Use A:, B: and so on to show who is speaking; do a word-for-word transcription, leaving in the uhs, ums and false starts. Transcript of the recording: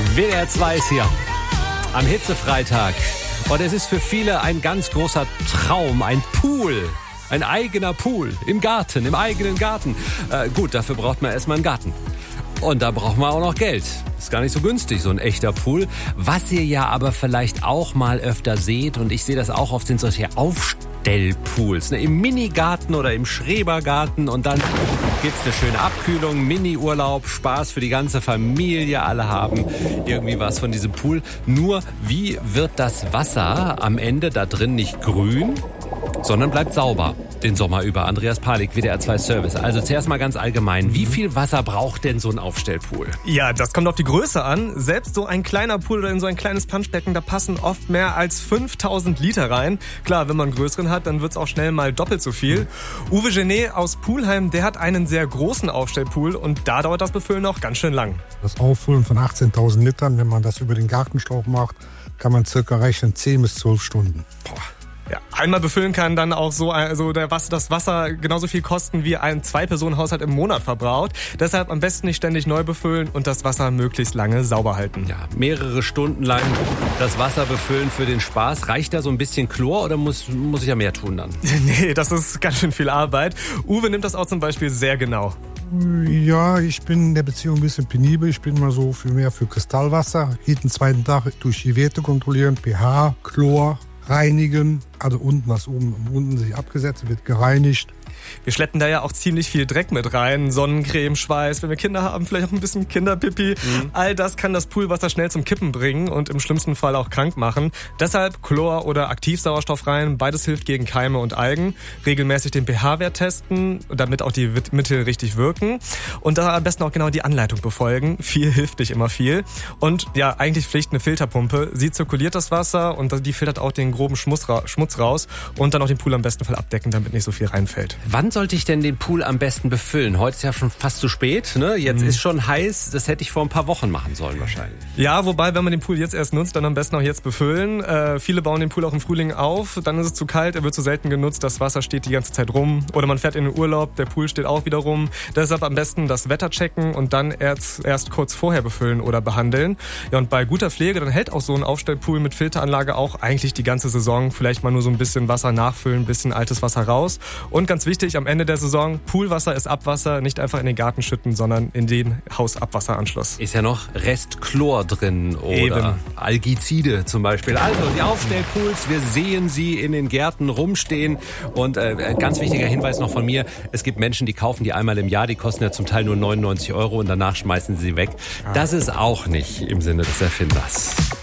A: W D R zwei ist hier am Hitzefreitag. Und es ist für viele ein ganz großer Traum, ein Pool. Ein eigener Pool im Garten, im eigenen Garten. Äh, gut, dafür braucht man erstmal einen Garten. Und da braucht man auch noch Geld. Ist gar nicht so günstig, so ein echter Pool. Was ihr ja aber vielleicht auch mal öfter seht, und ich sehe das auch oft, sind solche Aufstellpools. Ne? Im Minigarten oder im Schrebergarten. Und dann gibt's eine schöne Abkühlung, Mini-Urlaub, Spaß für die ganze Familie. Alle haben irgendwie was von diesem Pool. Nur, wie wird das Wasser am Ende da drin nicht grün, sondern bleibt sauber den Sommer über? Andreas Palik, W D R zwei Service. Also zuerst mal ganz allgemein, wie viel Wasser braucht denn so ein Aufstellpool?
B: Ja, das kommt auf die Größe an. Selbst so ein kleiner Pool oder in so ein kleines Punschbecken, da passen oft mehr als fünftausend Liter rein. Klar, wenn man einen größeren hat, dann wird's auch schnell mal doppelt so viel. Mhm. Uwe Genet aus Poolheim, der hat einen sehr großen Aufstellpool und da dauert das Befüllen auch ganz schön lang.
C: Das Auffüllen von achtzehntausend Litern, wenn man das über den Gartenschlauch macht, kann man circa rechnen zehn bis zwölf Stunden.
B: Boah. Ja, einmal befüllen kann dann auch so also der Wasser, das Wasser genauso viel kosten, wie ein Zwei-Personen-Haushalt im Monat verbraucht. Deshalb am besten nicht ständig neu befüllen und das Wasser möglichst lange sauber halten.
A: Ja, mehrere Stunden lang das Wasser befüllen für den Spaß. Reicht da so ein bisschen Chlor oder muss, muss ich ja mehr tun dann?
B: Nee, das ist ganz schön viel Arbeit. Uwe nimmt das auch zum Beispiel sehr genau.
C: Ja, ich bin in der Beziehung ein bisschen penibel. Ich bin mal so für mehr für Kristallwasser. Jeden zweiten Tag durch die Werte kontrollieren, pH, Chlor, reinigen, also unten, was oben unten sich abgesetzt wird, gereinigt.
B: Wir schleppen da ja auch ziemlich viel Dreck mit rein. Sonnencreme, Schweiß, wenn wir Kinder haben, vielleicht auch ein bisschen Kinderpipi. Mhm. All das kann das Poolwasser schnell zum Kippen bringen und im schlimmsten Fall auch krank machen. Deshalb Chlor oder Aktivsauerstoff rein. Beides hilft gegen Keime und Algen. Regelmäßig den pH-Wert testen, damit auch die Mittel richtig wirken. Und da am besten auch genau die Anleitung befolgen. Viel hilft nicht immer viel. Und ja, eigentlich Pflicht eine Filterpumpe. Sie zirkuliert das Wasser und die filtert auch den groben Schmutz raus und dann auch den Pool am besten Fall abdecken, damit nicht so viel reinfällt.
A: Wann sollte ich denn den Pool am besten befüllen? Heute ist ja schon fast zu spät, ne? Jetzt mhm. ist schon heiß. Das hätte ich vor ein paar Wochen machen sollen wahrscheinlich.
B: Ja, wobei, wenn man den Pool jetzt erst nutzt, dann am besten auch jetzt befüllen. Äh, viele bauen den Pool auch im Frühling auf. Dann ist es zu kalt, er wird zu selten genutzt. Das Wasser steht die ganze Zeit rum. Oder man fährt in den Urlaub, der Pool steht auch wieder rum. Deshalb am besten das Wetter checken und dann erst, erst kurz vorher befüllen oder behandeln. Ja, und bei guter Pflege, dann hält auch so ein Aufstellpool mit Filteranlage auch eigentlich die ganze Saison. Vielleicht mal nur so ein bisschen Wasser nachfüllen, ein bisschen altes Wasser raus. Und ganz wichtig, am Ende der Saison, Poolwasser ist Abwasser, nicht einfach in den Garten schütten, sondern in den Hausabwasseranschluss.
A: Ist ja noch Rest Chlor drin oder
B: Eben.
A: Algizide zum Beispiel. Also die Aufstellpools, wir sehen sie in den Gärten rumstehen. Und äh, ganz wichtiger Hinweis noch von mir, es gibt Menschen, die kaufen die einmal im Jahr, die kosten ja zum Teil nur neunundneunzig Euro und danach schmeißen sie sie weg. Das ist auch nicht im Sinne des Erfinders.